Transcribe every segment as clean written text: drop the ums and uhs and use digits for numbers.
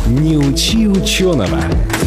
Не учи ученого.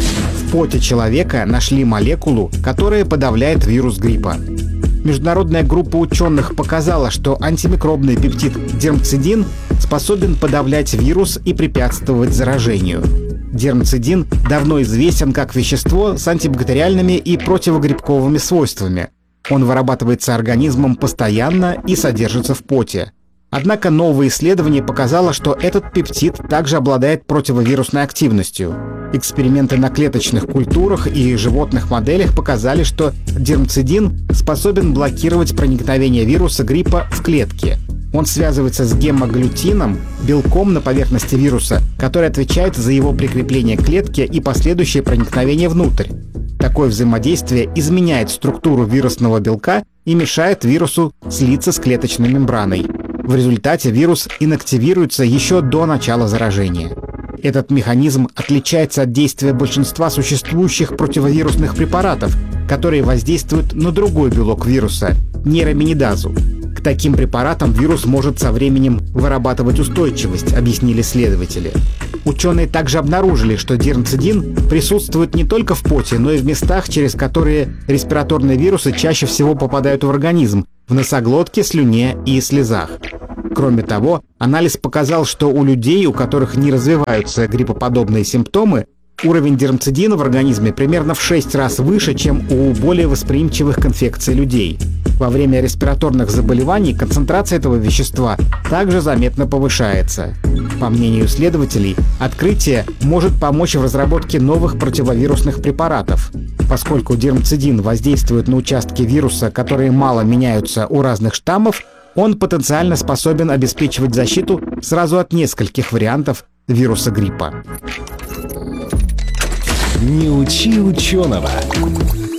В поте человека нашли молекулу, которая подавляет вирус гриппа. Международная группа ученых показала, что антимикробный пептид дермцидин способен подавлять вирус и препятствовать заражению. Дермцидин давно известен как вещество с антибактериальными и противогрибковыми свойствами. Он вырабатывается организмом постоянно и содержится в поте. Однако новое исследование показало, что этот пептид также обладает противовирусной активностью. Эксперименты на клеточных культурах и животных моделях показали, что дермцидин способен блокировать проникновение вируса гриппа в клетки. Он связывается с гемоглютином, белком на поверхности вируса, который отвечает за его прикрепление к клетке и последующее проникновение внутрь. Такое взаимодействие изменяет структуру вирусного белка и мешает вирусу слиться с клеточной мембраной. В результате вирус инактивируется еще до начала заражения. Этот механизм отличается от действия большинства существующих противовирусных препаратов, которые воздействуют на другой белок вируса – нейроминидазу. К таким препаратам вирус может со временем вырабатывать устойчивость, объяснили следователи. Ученые также обнаружили, что дермцидин присутствует не только в поте, но и в местах, через которые респираторные вирусы чаще всего попадают в организм – в носоглотке, слюне и слезах. Кроме того, анализ показал, что у людей, у которых не развиваются гриппоподобные симптомы, уровень дермцидина в организме примерно в 6 раз выше, чем у более восприимчивых к инфекции людей. Во время респираторных заболеваний концентрация этого вещества также заметно повышается. По мнению исследователей, открытие может помочь в разработке новых противовирусных препаратов. Поскольку дермцидин воздействует на участки вируса, которые мало меняются у разных штаммов, он потенциально способен обеспечивать защиту сразу от нескольких вариантов вируса гриппа. Не учи ученого.